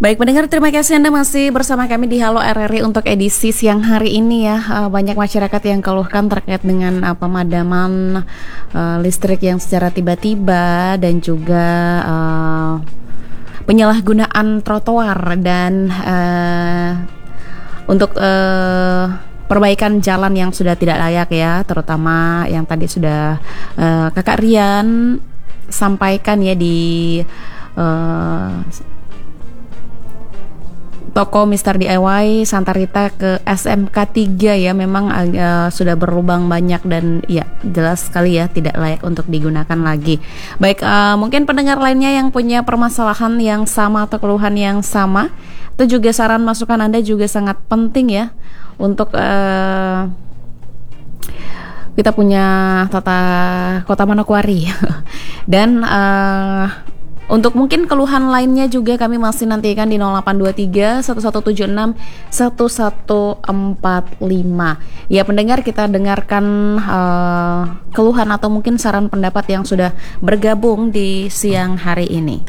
Baik pendengar, terima kasih Anda masih bersama kami di Halo RRI untuk edisi siang hari ini ya. Banyak masyarakat yang keluhkan terkait dengan pemadaman listrik yang secara tiba-tiba dan juga penyalahgunaan trotoar dan untuk perbaikan jalan yang sudah tidak layak ya, terutama yang tadi sudah Kakak Rian sampaikan ya di toko Mister DIY Santa Rita ke SMK 3 ya, memang sudah berlubang banyak dan ya jelas sekali ya tidak layak untuk digunakan lagi. Baik, mungkin pendengar lainnya yang punya permasalahan yang sama atau keluhan yang sama, itu juga saran masukan Anda juga sangat penting ya untuk kita punya tata kota Manokwari dan untuk mungkin keluhan lainnya juga kami masih nantikan di 0823 1176 1145. Ya pendengar, kita dengarkan keluhan atau mungkin saran pendapat yang sudah bergabung di siang hari ini.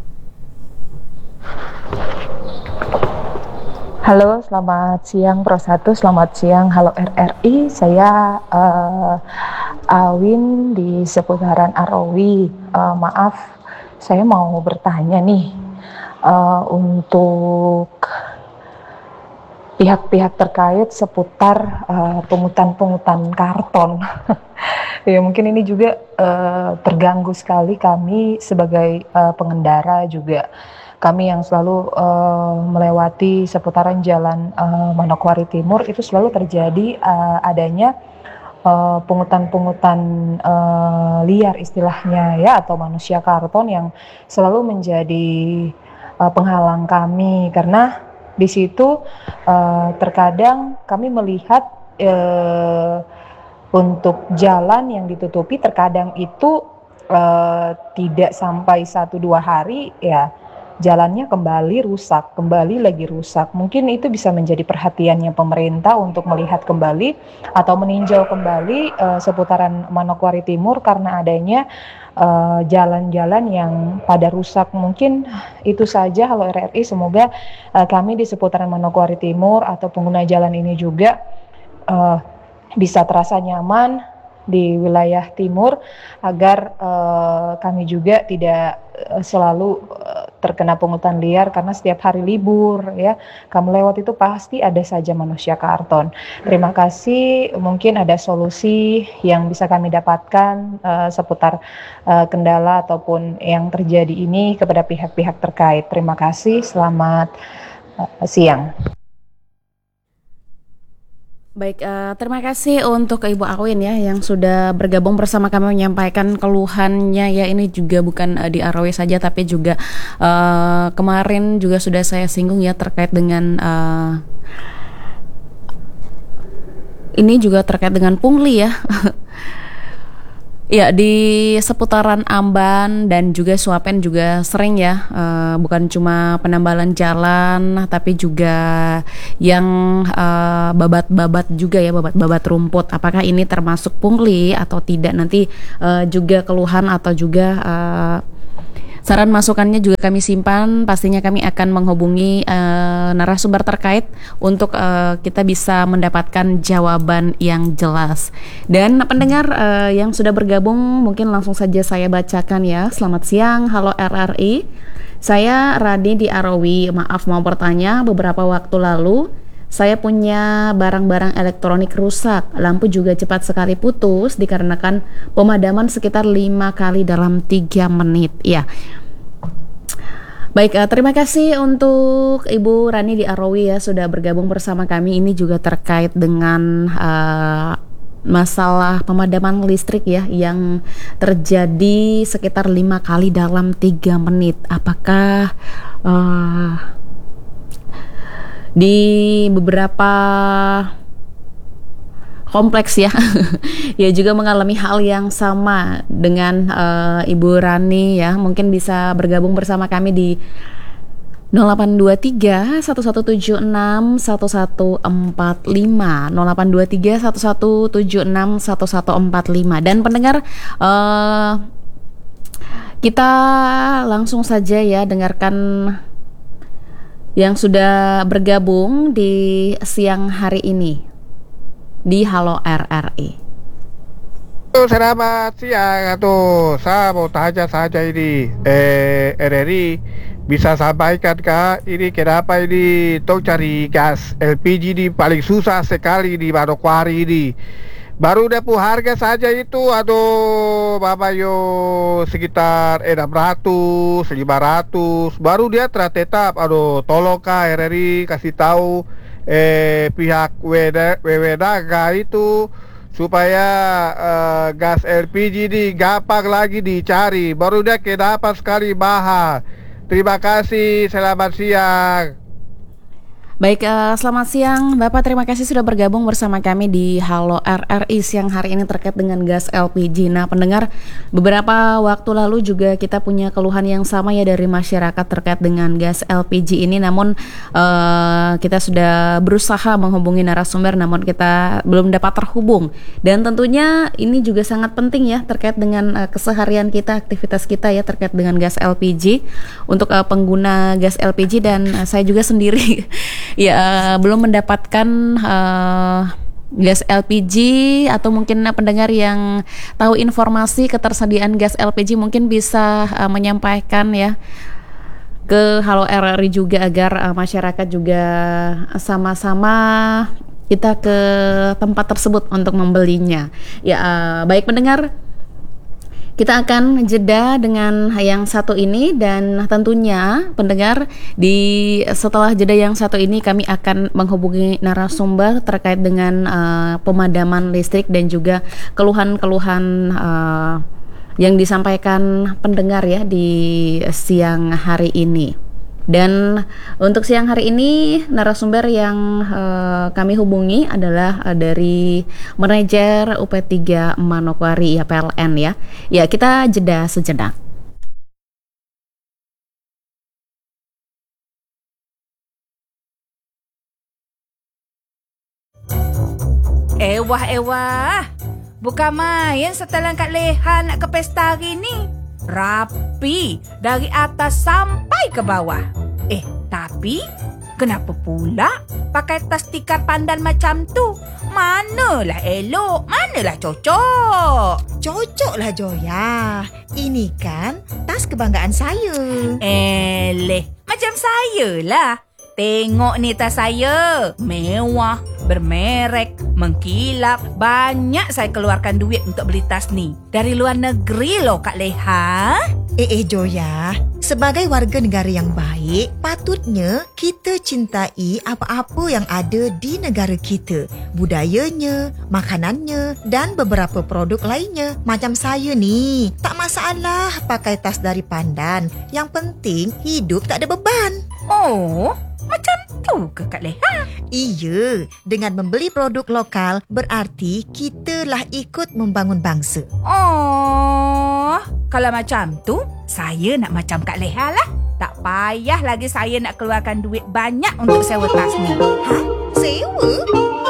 Halo, selamat siang Pro 1, selamat siang Halo RRI. Saya Awin di seputaran Arawi. Maaf, saya mau bertanya nih untuk pihak-pihak terkait seputar pungutan-pungutan karton. Ya mungkin ini juga terganggu sekali kami sebagai pengendara juga. Kami yang selalu melewati seputaran jalan Manokwari Timur itu selalu terjadi adanya pungutan-pungutan liar istilahnya ya, atau manusia karton yang selalu menjadi penghalang kami, karena di situ terkadang kami melihat untuk jalan yang ditutupi terkadang itu tidak sampai 1-2 hari ya jalannya kembali rusak, kembali lagi rusak. Mungkin itu bisa menjadi perhatiannya pemerintah untuk melihat kembali atau meninjau kembali seputaran Manokwari Timur karena adanya jalan-jalan yang pada rusak. Mungkin itu saja Halo RRI, semoga kami di seputaran Manokwari Timur atau pengguna jalan ini juga bisa terasa nyaman di wilayah timur agar kami juga tidak selalu terkena pungutan liar, karena setiap hari libur ya kamu lewat itu pasti ada saja manusia karton. Terima kasih, mungkin ada solusi yang bisa kami dapatkan seputar kendala ataupun yang terjadi ini kepada pihak-pihak terkait. Terima kasih, selamat siang. Baik, terima kasih untuk Ibu Awin ya yang sudah bergabung bersama kami menyampaikan keluhannya ya. Ini juga bukan di Arawi saja tapi juga kemarin juga sudah saya singgung ya terkait dengan ini juga terkait dengan pungli ya. Ya, di seputaran Amban dan juga Suapen juga sering ya, bukan cuma penambalan jalan tapi juga yang babat-babat juga ya, babat-babat rumput. Apakah ini termasuk pungli atau tidak, nanti juga keluhan atau juga saran masukannya juga kami simpan. Pastinya kami akan menghubungi narasumber terkait untuk kita bisa mendapatkan jawaban yang jelas. Dan pendengar yang sudah bergabung mungkin langsung saja saya bacakan ya. Selamat siang, Halo RRI. Saya Radi di Arawi. Maaf mau bertanya, beberapa waktu lalu saya punya barang-barang elektronik rusak. Lampu juga cepat sekali putus dikarenakan pemadaman sekitar 5 kali dalam 3 menit. Ya. Baik, terima kasih untuk Ibu Rani di Arawi ya sudah bergabung bersama kami. Ini juga terkait dengan masalah pemadaman listrik ya yang terjadi sekitar 5 kali dalam 3 menit. Apakah di beberapa kompleks ya ya juga mengalami hal yang sama dengan Ibu Rani ya. Mungkin bisa bergabung bersama kami di 0823 1176 1145 0823 1176 1145. Dan pendengar, kita langsung saja ya dengarkan yang sudah bergabung di siang hari ini di Halo RRI. Selamat siang saya mau tanya saja ini RRI bisa sampaikan Kak, ini kenapa ini tong cari gas LPG ini paling susah sekali di Manokwari ini. Baru dapat harga saja itu Bapak yo sekitar 600, 500. Baru dia tertetap. Tolong Kak RRI kasih tahu pihak Wewedaga itu supaya gas LPG ini gampang lagi dicari. Baru dia kenapa sekali mahal. Terima kasih, selamat siang. Baik, selamat siang Bapak, terima kasih sudah bergabung bersama kami di Halo RRI siang hari ini terkait dengan gas LPG. Nah pendengar, beberapa waktu lalu juga kita punya keluhan yang sama ya dari masyarakat terkait dengan gas LPG ini. Namun kita sudah berusaha menghubungi narasumber namun kita belum dapat terhubung. Dan tentunya ini juga sangat penting ya terkait dengan keseharian kita, aktivitas kita ya terkait dengan gas LPG untuk pengguna gas LPG. Dan saya juga sendiri ya belum mendapatkan gas LPG, atau mungkin pendengar yang tahu informasi ketersediaan gas LPG mungkin bisa menyampaikan ya ke Halo RRI juga agar masyarakat juga sama-sama kita ke tempat tersebut untuk membelinya. Ya baik pendengar, kita akan jeda dengan yang satu ini dan tentunya pendengar setelah jeda yang satu ini kami akan menghubungi narasumber terkait dengan pemadaman listrik dan juga keluhan-keluhan yang disampaikan pendengar ya di siang hari ini. Dan untuk siang hari ini narasumber yang kami hubungi adalah dari manajer UP3 Manokwari ya PLN ya. Ya kita jeda sejenak. Ewah, bukan main setelan Kak Leha nak ke pesta hari ni. Rapi dari atas sampai ke bawah. Tapi kenapa pula pakai tas tikar pandan macam tu? Manalah elok, manalah cocok. Cocoklah Joya. Ini kan tas kebanggaan saya. Macam saya lah. Tengok ni tas saya. Mewah, bermerek, mengkilap. Banyak saya keluarkan duit untuk beli tas ni. Dari luar negeri loh Kak Leha. Joya, sebagai warga negara yang baik, patutnya kita cintai apa-apa yang ada di negara kita. Budayanya, makanannya dan beberapa produk lainnya. Macam saya ni, tak masalah pakai tas dari pandan. Yang penting hidup tak ada beban. Oh, macam tu ke Kak Leha? Iya, dengan membeli produk lokal berarti kitalah ikut membangun bangsa. Oh, kalau macam tu, saya nak macam Kak Leha lah. Tak payah lagi saya nak keluarkan duit banyak untuk sewa tas ni. Sewa?